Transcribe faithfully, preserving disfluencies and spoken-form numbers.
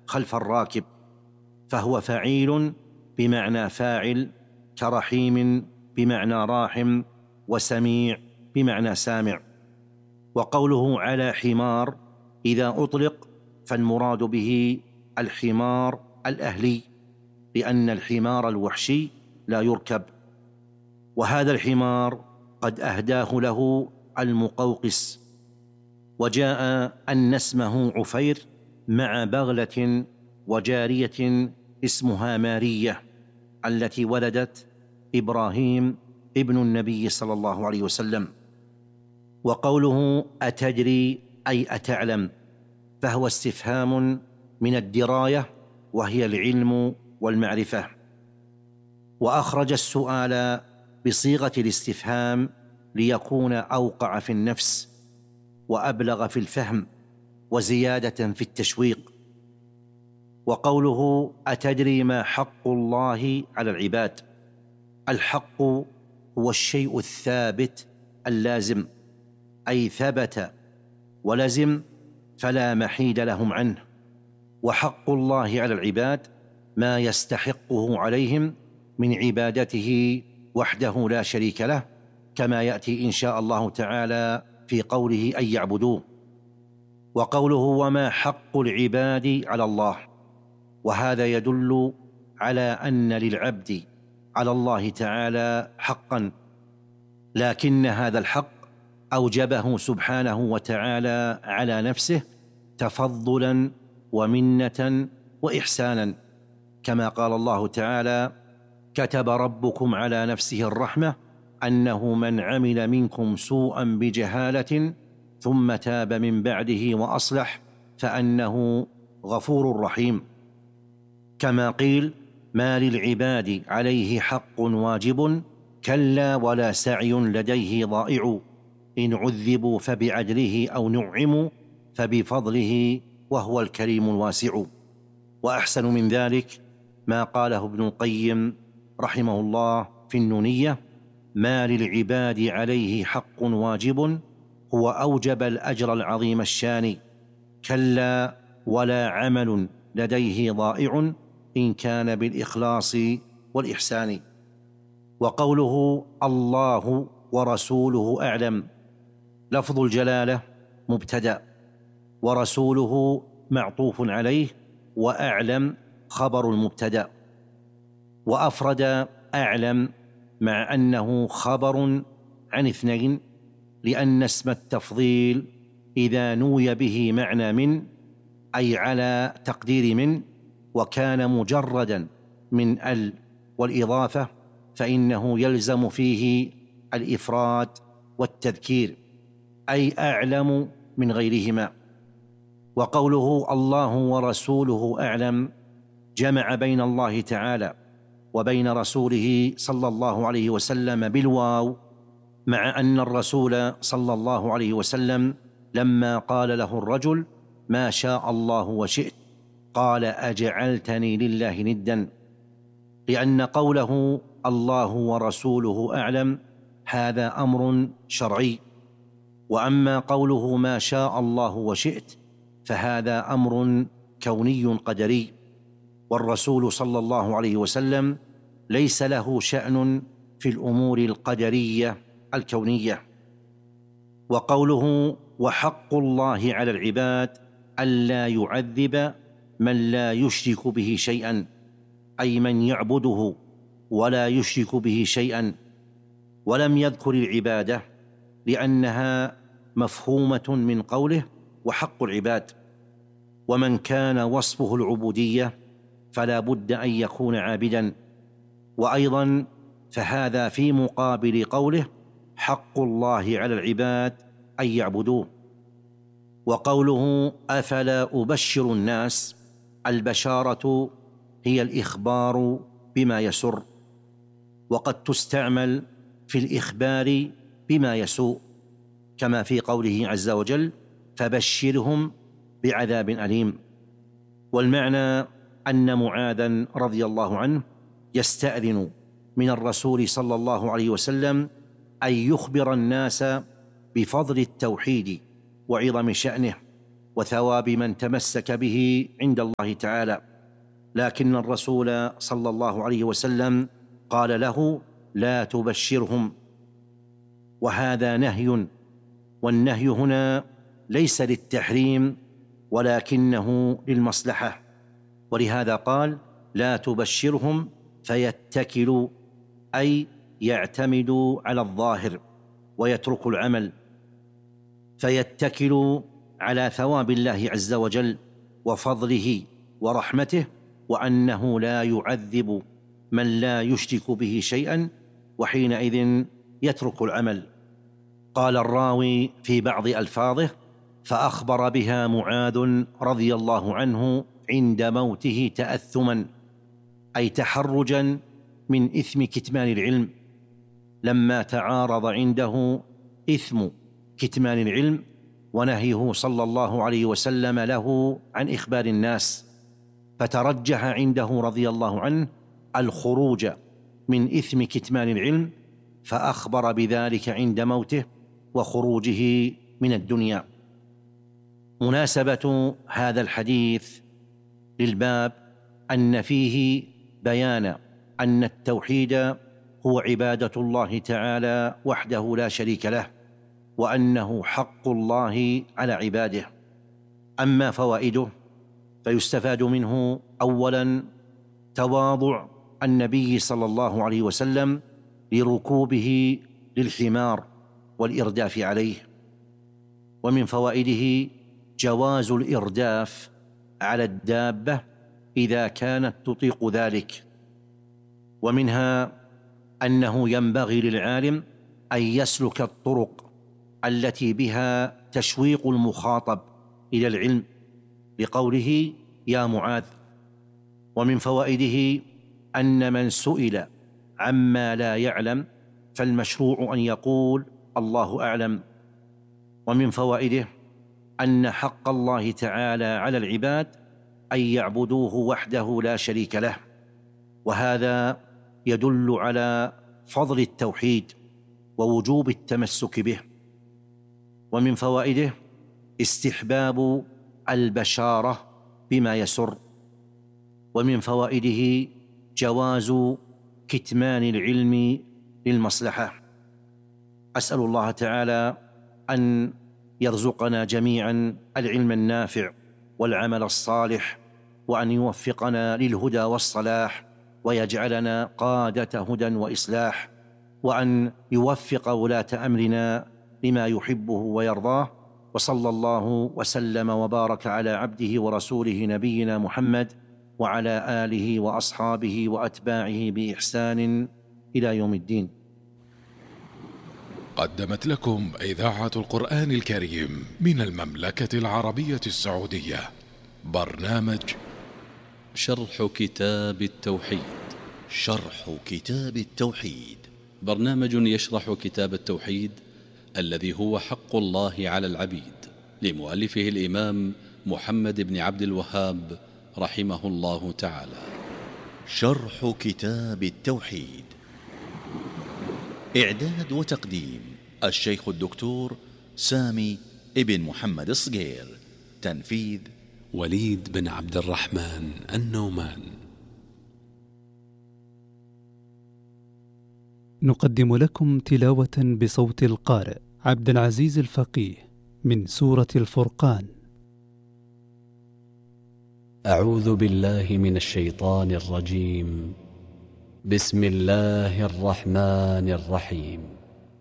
خلف الراكب، فهو فعيل بمعنى فاعل، كرحيم بمعنى راحم، وسميع بمعنى سامع. وقوله على حمار إذا أطلق فالمراد به الحمار الأهلي، لأن الحمار الوحشي لا يركب، وهذا الحمار قد أهداه له المقوقس. وجاء أن اسمه عفير مع بغلة وجارية اسمها مارية التي ولدت إبراهيم ابن النبي صلى الله عليه وسلم. وقوله أتدري أي أتعلم، فهو استفهام من الدراية وهي العلم والمعرفة، وأخرج السؤال بصيغة الاستفهام ليكون أوقع في النفس وأبلغ في الفهم وزيادة في التشويق. وقوله أتدري ما حق الله على العباد، الحق هو الشيء الثابت اللازم، أي ثبت ولزم فلا محيد لهم عنه. وحق الله على العباد ما يستحقه عليهم من عبادته وحده لا شريك له، كما يأتي إن شاء الله تعالى في قوله أن يعبدوه. وقوله وما حق العباد على الله، وهذا يدل على أن للعبد على الله تعالى حقا، لكن هذا الحق أوجبه سبحانه وتعالى على نفسه تفضلا ومنة وإحسانا، كما قال الله تعالى كتب ربكم على نفسه الرحمة أنه من عمل منكم سوءا بجهالة ثم تاب من بعده وأصلح فأنه غفور رحيم. كما قيل ما للعباد عليه حق واجب كلا ولا سعي لديه ضائع، إن عذبوا فبعدله أو نعموا فبفضله وهو الكريم الواسع. وأحسن من ذلك ما قاله ابن القيم رحمه الله في النونية ما للعباد عليه حق واجب هو أوجب الأجر العظيم الشان، كلا ولا عمل لديه ضائع إن كان بالإخلاص والإحسان. وقوله الله ورسوله أعلم، لفظ الجلالة مبتدأ، ورسوله معطوف عليه، وأعلم خبر المبتدأ. وأفرد أعلم مع أنه خبر عن اثنين، لأن اسم التفضيل إذا نوي به معنى من أي على تقدير من، وكان مجردا من ال والإضافة، فإنه يلزم فيه الإفراد والتذكير، أي أعلم من غيرهما. وقوله الله ورسوله أعلم جمع بين الله تعالى وبين رسوله صلى الله عليه وسلم بالواو، مع أن الرسول صلى الله عليه وسلم لما قال له الرجل ما شاء الله وشئت قال أجعلتني لله ندا، لأن قوله الله ورسوله أعلم هذا أمر شرعي، وأما قوله ما شاء الله وشئت فهذا أمر كوني قدري، والرسول صلى الله عليه وسلم ليس له شأن في الأمور القدرية الكونية. وقوله وحق الله على العباد ألا يعذب من لا يشرك به شيئا، أي من يعبده ولا يشرك به شيئا، ولم يذكر العبادة لأنها مفهومة من قوله وحق العباد، ومن كان وصفه العبودية فلا بد أن يكون عابدا، وأيضا فهذا في مقابل قوله حق الله على العباد أن يعبدوه. وقوله أفلا أبشر الناس، البشارة هي الإخبار بما يسر، وقد تستعمل في الإخبار بما يسوء، كما في قوله عز وجل فبشرهم بعذاب أليم. والمعنى أن معاذا رضي الله عنه يستأذن من الرسول صلى الله عليه وسلم أن يخبر الناس بفضل التوحيد وعظم شأنه وثواب من تمسك به عند الله تعالى. لكن الرسول صلى الله عليه وسلم قال له: لا تبشرهم. وهذا نهي، والنهي هنا ليس للتحريم ولكنه للمصلحة، ولهذا قال: لا تبشرهم فيتكلوا، أي يعتمدوا على الظاهر ويتركوا العمل، فيتكلوا على ثواب الله عز وجل وفضله ورحمته، وأنه لا يعذب من لا يشرك به شيئا، وحينئذ يترك العمل. قال الراوي في بعض ألفاظه: فأخبر بها معاذ رضي الله عنه عند موته تأثما، أي تحرجا من إثم كتمان العلم، لما تعارض عنده إثم كتمان العلم ونهيه صلى الله عليه وسلم له عن إخبار الناس، فترجح عنده رضي الله عنه الخروج من إثم كتمان العلم، فأخبر بذلك عند موته وخروجه من الدنيا. مناسبة هذا الحديث للباب أن فيه بيان أن التوحيد هو عبادة الله تعالى وحده لا شريك له، وأنه حق الله على عباده. أما فوائده فيستفاد منه: أولا، تواضع النبي صلى الله عليه وسلم لركوبه للحمار والإرداف عليه. ومن فوائده جواز الإرداف على الدابة إذا كانت تطيق ذلك. ومنها أنه ينبغي للعالم أن يسلك الطرق التي بها تشويق المخاطب إلى العلم، لقوله: يا معاذ. ومن فوائده أن من سئل عما لا يعلم فالمشروع أن يقول: الله أعلم. ومن فوائده أن حق الله تعالى على العباد أن يعبدوه وحده لا شريك له، وهذا يدل على فضل التوحيد ووجوب التمسك به. ومن فوائده استحباب البشارة بما يسر. ومن فوائده جواز كتمان العلم للمصلحة. أسأل الله تعالى أن يرزقنا جميعا العلم النافع والعمل الصالح، وأن يوفقنا للهدى والصلاح، ويجعلنا قادة هدى وإصلاح، وأن يوفق ولاة أمرنا لما يحبه ويرضاه. وصلى الله وسلم وبارك على عبده ورسوله نبينا محمد وعلى آله وأصحابه وأتباعه بإحسان إلى يوم الدين. قدمت لكم إذاعة القرآن الكريم من المملكة العربية السعودية برنامج شرح كتاب التوحيد. شرح كتاب التوحيد برنامج يشرح كتاب التوحيد الذي هو حق الله على العبيد، لمؤلفه الإمام محمد بن عبد الوهاب رحمه الله تعالى. شرح كتاب التوحيد، إعداد وتقديم الشيخ الدكتور سامي ابن محمد الصقير، تنفيذ وليد بن عبد الرحمن النومان. نقدم لكم تلاوة بصوت القارئ عبد العزيز الفقيه من سورة الفرقان. أعوذ بالله من الشيطان الرجيم. بسم الله الرحمن الرحيم.